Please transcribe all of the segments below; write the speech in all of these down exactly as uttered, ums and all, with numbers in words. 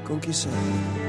con chi sei.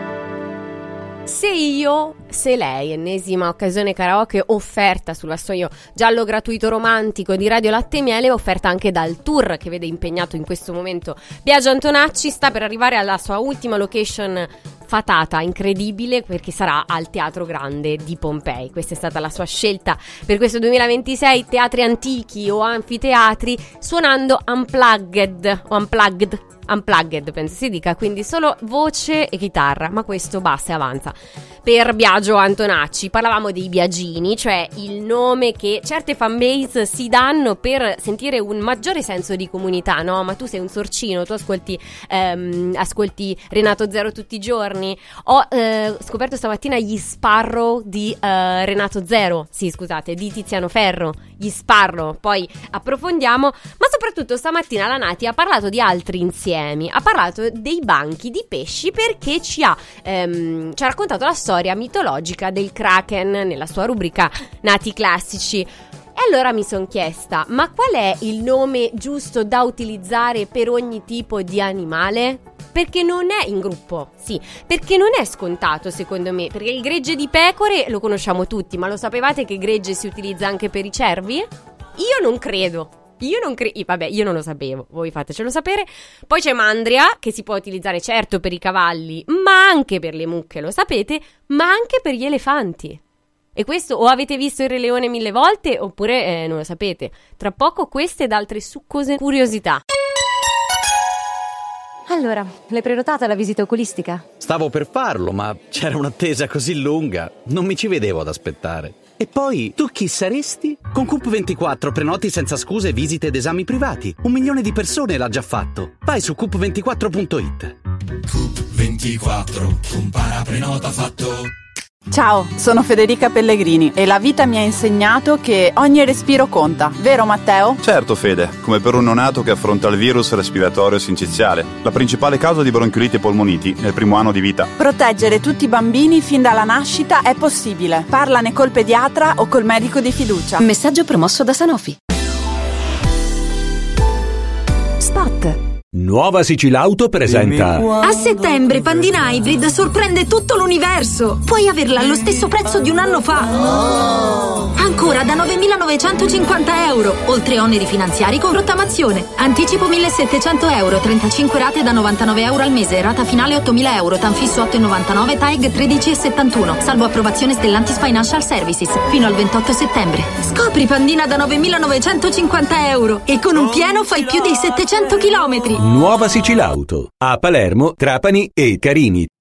Se io, se lei, ennesima occasione karaoke offerta sul vassoio giallo gratuito romantico di Radio Latte e Miele, offerta anche dal tour che vede impegnato in questo momento Biagio Antonacci. Sta per arrivare alla sua ultima location fatata, incredibile, perché sarà al Teatro Grande di Pompei. Questa è stata la sua scelta per questo duemilaventisei, teatri antichi o anfiteatri, suonando unplugged o unplugged Unplugged penso si dica, quindi solo voce e chitarra, ma questo basta e avanza. Per Biagio Antonacci parlavamo dei Biagini, cioè il nome che certe fanbase si danno per sentire un maggiore senso di comunità, no? Ma tu sei un sorcino, tu ascolti ehm, ascolti Renato Zero tutti i giorni. Ho eh, scoperto stamattina gli Sparrow di eh, Renato Zero, sì scusate, di Tiziano Ferro, gli Sparrow, poi approfondiamo, ma soprattutto stamattina la Nati ha parlato di altri insiemi. Ha parlato dei banchi di pesci perché ci ha, ehm, ci ha raccontato la storia mitologica del Kraken nella sua rubrica Nati Classici. E allora mi sono chiesta, ma qual è il nome giusto da utilizzare per ogni tipo di animale? Perché non è in gruppo, sì, perché non è scontato secondo me, perché il gregge di pecore lo conosciamo tutti, ma lo sapevate che gregge si utilizza anche per i cervi? Io non credo. Io non credo, vabbè, io non lo sapevo, voi fatecelo sapere. Poi c'è Mandria, che si può utilizzare certo per i cavalli, ma anche per le mucche, lo sapete, ma anche per gli elefanti. E questo o avete visto il Re Leone mille volte oppure eh, non lo sapete. Tra poco queste ed altre succose curiosità. Allora, l'hai prenotata la visita oculistica? Stavo per farlo, ma c'era un'attesa così lunga, non mi ci vedevo ad aspettare. E poi, tu chi saresti? Con Coop ventiquattro prenoti senza scuse visite ed esami privati. Un milione di persone l'ha già fatto. Vai su coop ventiquattro punto it. Coop ventiquattro, compara prenota fatto. Ciao, sono Federica Pellegrini e la vita mi ha insegnato che ogni respiro conta, vero Matteo? Certo Fede, come per un neonato che affronta il virus respiratorio sinciziale, la principale causa di bronchiolite e polmoniti nel primo anno di vita. Proteggere tutti i bambini fin dalla nascita è possibile. Parlane col pediatra o col medico di fiducia. Messaggio promosso da Sanofi. Spot. Nuova Sicilauto presenta. A settembre Pandina Hybrid sorprende tutto l'universo. Puoi averla allo stesso prezzo di un anno fa. Ancora da novemilanovecentocinquanta euro, oltre oneri finanziari con rottamazione. Anticipo millesettecento euro, trentacinque rate da novantanove euro al mese, rata finale ottomila euro, tanfisso otto virgola novantanove, T A E G tredici virgola settantuno, salvo approvazione Stellantis Financial Services, fino al ventotto settembre. Scopri Pandina da novemilanovecentocinquanta euro e con un pieno fai più di settecento chilometri. Nuova Sicilauto a Palermo, Trapani e Carini.